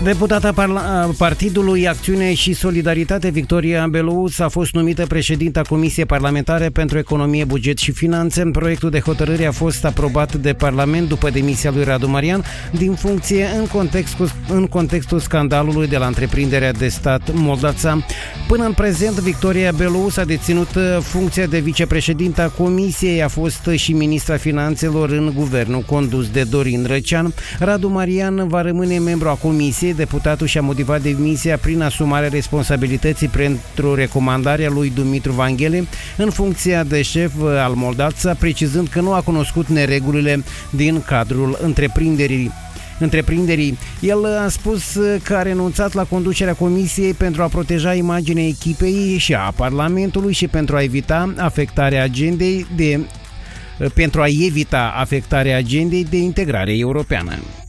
Deputata Partidului Acțiune și Solidaritate, Victoria Belouț, a fost numită președinta Comisiei Parlamentare pentru Economie, Buget și Finanțe. Proiectul de hotărâre a fost aprobat de Parlament după demisia lui Radu Marian din funcție în contextul scandalului de la întreprinderea de stat Moldața. Până în prezent, Victoria Belouț a deținut funcția de vicepreședintă a Comisiei, a fost și ministra Finanțelor în guvernul condus de Dorin Răcean. Radu Marian va rămâne membru a Comisiei. Deputatul și-a motivat demisia prin asumarea responsabilității pentru recomandarea lui Dumitru Vanghele în funcția de șef al Moldața, precizând că nu a cunoscut neregulile din cadrul întreprinderii. El a spus că a renunțat la conducerea comisiei pentru a proteja imaginea echipei și a Parlamentului și pentru a evita afectarea agendei de integrare europeană.